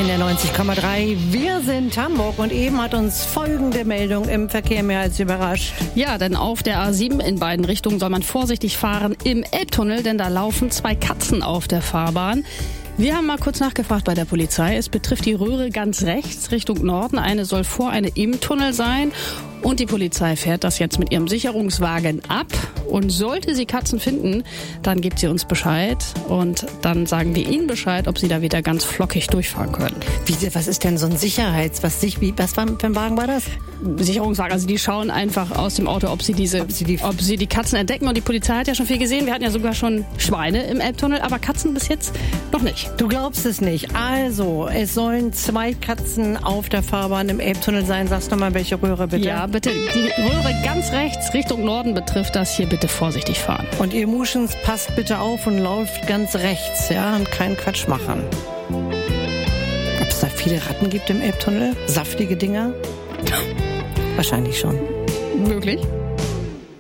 in der 90,3. Wir sind Hamburg und eben hat uns folgende Meldung im Verkehr mehr als überrascht. Ja, denn auf der A7 in beiden Richtungen soll man vorsichtig fahren im Elbtunnel, denn da laufen 2 Katzen auf der Fahrbahn. Wir haben mal kurz nachgefragt bei der Polizei. Es betrifft die Röhre ganz rechts Richtung Norden. Eine soll vor, eine im Tunnel sein. Und die Polizei fährt das jetzt mit ihrem Sicherungswagen ab. Und sollte sie Katzen finden, dann gibt sie uns Bescheid. Und dann sagen wir ihnen Bescheid, ob sie da wieder ganz flockig durchfahren können. Was ist denn so ein was für ein Wagen war das? Sicherungswagen, also die schauen einfach aus dem Auto, ob sie die Katzen entdecken. Und die Polizei hat ja schon viel gesehen. Wir hatten ja sogar schon Schweine im Elbtunnel, aber Katzen bis jetzt noch nicht. Du glaubst es nicht. Also, es sollen 2 Katzen auf der Fahrbahn im Elbtunnel sein. Sagst du mal, welche Röhre bitte? Ja, bitte. Die Röhre ganz rechts Richtung Norden betrifft das. Hier bitte vorsichtig fahren. Und ihr Muschens, passt bitte auf und lauft ganz rechts, ja, und keinen Quatsch machen. Ob es da viele Ratten gibt im Elbtunnel? Saftige Dinger? Wahrscheinlich schon. Möglich.